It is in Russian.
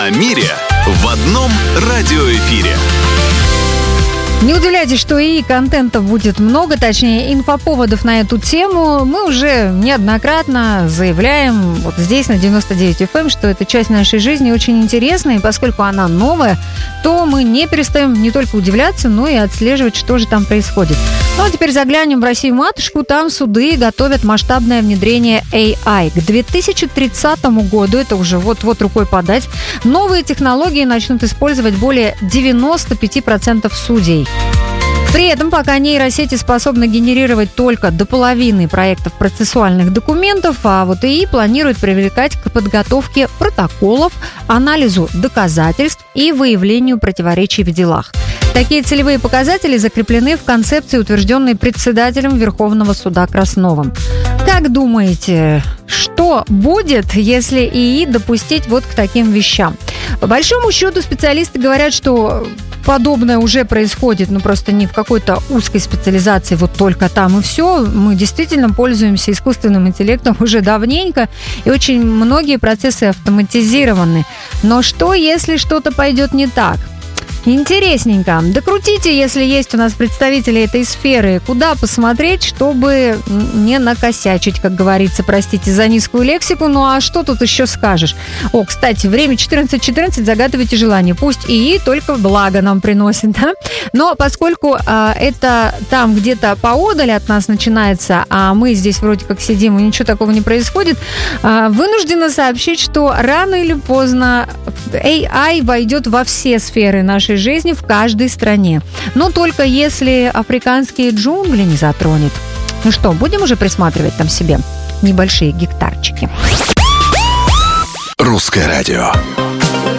О мире в одном радиоэфире. Не удивляйтесь, что и контента будет много, точнее, инфоповодов на эту тему. Мы уже неоднократно заявляем вот здесь, на 99 FM, что эта часть нашей жизни очень интересна, и поскольку она новая, то мы не перестаем не только удивляться, но и отслеживать, что же там происходит. Ну а теперь заглянем в Россию-матушку. Там суды готовят масштабное внедрение AI. К 2030 году, это уже вот-вот рукой подать, новые технологии начнут использовать более 95% судей. При этом пока нейросети способны генерировать только до половины проектов процессуальных документов, а вот ИИ планирует привлекать к подготовке протоколов, анализу доказательств и выявлению противоречий в делах. Такие целевые показатели закреплены в концепции, утвержденной председателем Верховного суда Красновым. Как думаете, что будет, если ИИ допустить вот к таким вещам? По большому счету специалисты говорят, что подобное уже происходит, но просто не в какой-то узкой специализации, вот только там и все. Мы действительно пользуемся искусственным интеллектом уже давненько, и очень многие процессы автоматизированы. Но что, если что-то пойдет не так? Интересненько. Докрутите, если есть у нас представители этой сферы, куда посмотреть, чтобы не накосячить, как говорится, простите за низкую лексику. Ну а что тут еще скажешь? О, кстати, время 14:14, загадывайте желание. Пусть ИИ только благо нам приносит, да? Но поскольку это там где-то поодаль от нас начинается, а мы здесь вроде как сидим и ничего такого не происходит, вынуждена сообщить, что рано или поздно AI войдет во все сферы нашей жизни в каждой стране. Но только если африканские джунгли не затронет. Ну что, будем уже присматривать там себе небольшие гектарчики? Русское радио.